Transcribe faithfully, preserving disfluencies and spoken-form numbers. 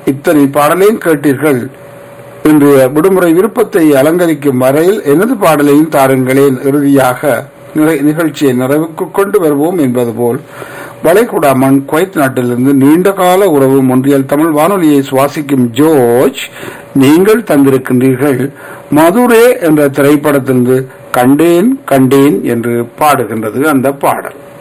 இத்தனை பாடலையும் கேட்டீர்கள். இன்றைய விடுமுறை விருப்பத்தை அலங்கரிக்கும் வரையில் எனது பாடலையும் தாருங்களேன். இறுதியாக நிகழ்ச்சியை நிறைவுக்கு கொண்டு வருவோம் என்பது போல் வளைகுடாமன் குவைத் நாட்டிலிருந்து நீண்டகால உறவு ஒன்றியல் தமிழ் வானொலியை சுவாசிக்கும் ஜோர்ஜ், நீங்கள் தந்திருக்கின்றீர்கள் மதுரே என்ற திரைப்படத்திலிருந்து கண்டேன் கண்டேன் என்று பாடுகின்றது அந்த பாடல்.